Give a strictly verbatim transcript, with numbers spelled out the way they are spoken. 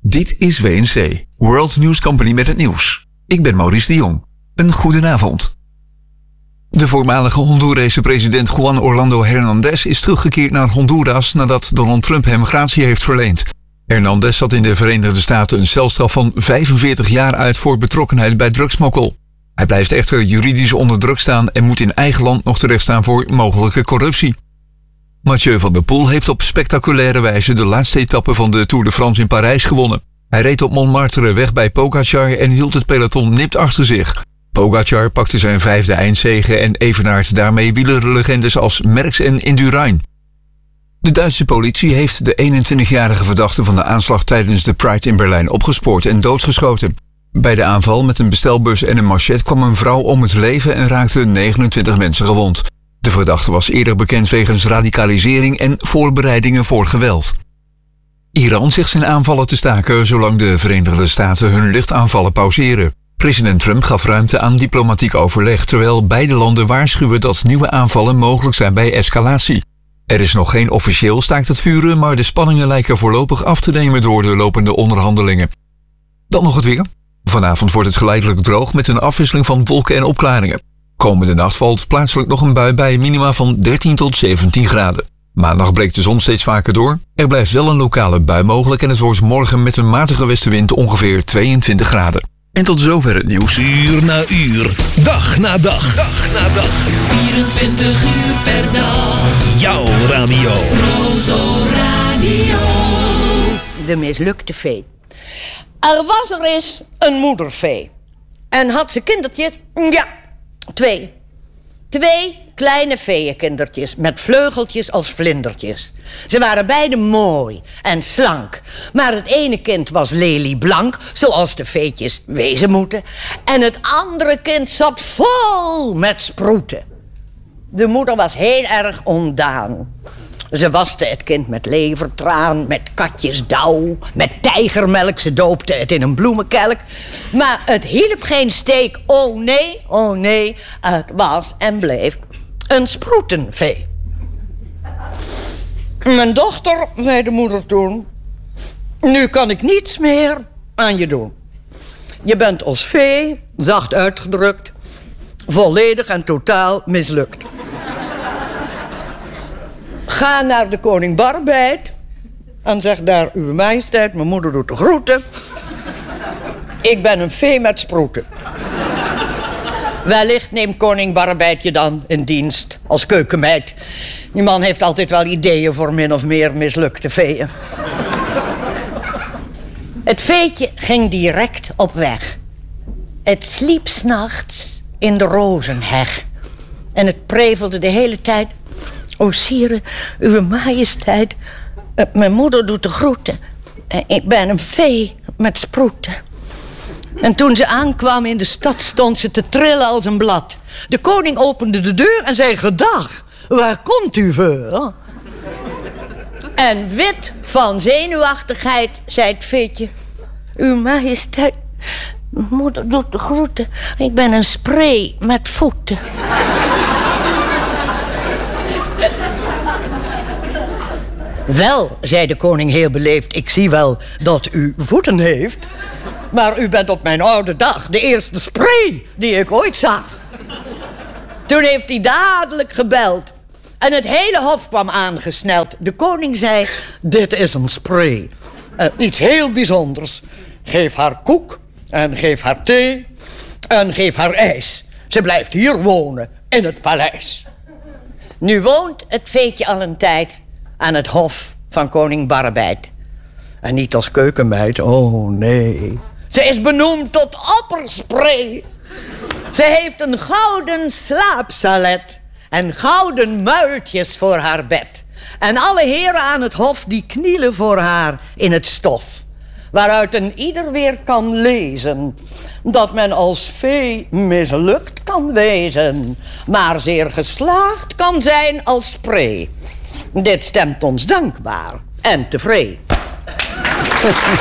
Dit is W N C, World News Company met het nieuws. Ik ben Maurice de Jong. Een goedenavond. De voormalige Hondurese president Juan Orlando Hernández is teruggekeerd naar Honduras nadat Donald Trump hem gratie heeft verleend. Hernández zat in de Verenigde Staten een celstraf van vijfenveertig jaar uit voor betrokkenheid bij drugsmokkel. Hij blijft echter juridisch onder druk staan en moet in eigen land nog terechtstaan voor mogelijke corruptie. Mathieu van der Poel heeft op spectaculaire wijze de laatste etappe van de Tour de France in Parijs gewonnen. Hij reed op Montmartre weg bij Pogacar en hield het peloton nipt achter zich. Pogacar pakte zijn vijfde eindzege en evenaart daarmee wielerlegendes als Merckx en Indurain. De Duitse politie heeft de eenentwintigjarige verdachte van de aanslag tijdens de Pride in Berlijn opgespoord en doodgeschoten. Bij de aanval met een bestelbus en een machet kwam een vrouw om het leven en raakten negenentwintig mensen gewond. De verdachte was eerder bekend wegens radicalisering en voorbereidingen voor geweld. Iran zegt zijn aanvallen te staken zolang de Verenigde Staten hun luchtaanvallen pauzeren. President Trump gaf ruimte aan diplomatiek overleg, terwijl beide landen waarschuwen dat nieuwe aanvallen mogelijk zijn bij escalatie. Er is nog geen officieel staakt het vuren, maar de spanningen lijken voorlopig af te nemen door de lopende onderhandelingen. Dan nog het weer. Vanavond wordt het geleidelijk droog met een afwisseling van wolken en opklaringen. Komende nacht valt plaatselijk nog een bui bij minima van dertien tot zeventien graden. Maandag breekt de zon steeds vaker door. Er blijft wel een lokale bui mogelijk en het wordt morgen met een matige westenwind ongeveer tweeëntwintig graden. En tot zover het nieuws. Uur na uur, dag na dag, dag na dag. vierentwintig uur per dag. Jouw radio. Rozo Radio. De mislukte vee. Er was er eens een moedervee. En had ze kindertjes? Ja, twee. Twee kleine veeënkindertjes met vleugeltjes als vlindertjes. Ze waren beide mooi en slank. Maar het ene kind was lelieblank, zoals de veetjes wezen moeten. En het andere kind zat vol met sproeten. De moeder was heel erg ontdaan. Ze waste het kind met levertraan, met katjesdauw, met tijgermelk. Ze doopte het in een bloemenkelk. Maar het hielp geen steek. Oh nee, oh nee, het was en bleef een sproetenvee. Mijn dochter, zei de moeder toen, nu kan ik niets meer aan je doen. Je bent als vee, zacht uitgedrukt, volledig en totaal mislukt. Ga naar de koning Barbijt en zeg daar, uw majesteit, mijn moeder doet de groeten. Ik ben een vee met sproeten. Wellicht neemt koning Barbijt je dan in dienst als keukenmeid. Die man heeft altijd wel ideeën voor min of meer mislukte veeën. Het veetje ging direct op weg. Het sliep 's nachts in de rozenheg. En het prevelde de hele tijd. O sire, uw majesteit, uh, mijn moeder doet de groeten. Uh, ik ben een vee met sproeten. En toen ze aankwam in de stad stond ze te trillen als een blad. De koning opende de deur en zei, gedag, waar komt u voor? En wit van zenuwachtigheid zei het veetje, uw majesteit, mijn moeder doet de groeten. Ik ben een spree met voeten. Wel, zei de koning heel beleefd, ik zie wel dat u voeten heeft. Maar u bent op mijn oude dag de eerste spree die ik ooit zag. Toen heeft hij dadelijk gebeld. En het hele hof kwam aangesneld. De koning zei, dit is een spree. Uh, iets heel bijzonders. Geef haar koek en geef haar thee en geef haar ijs. Ze blijft hier wonen in het paleis. Nu woont het veetje al een tijd aan het hof van koning Barbijt. En niet als keukenmeid, oh nee. Ze is benoemd tot opperspree. Ze heeft een gouden slaapsalet en gouden muiltjes voor haar bed. En alle heren aan het hof die knielen voor haar in het stof. Waaruit een ieder weer kan lezen dat men als vee mislukt kan wezen, maar zeer geslaagd kan zijn als spree. Dit stemt ons dankbaar en tevreden.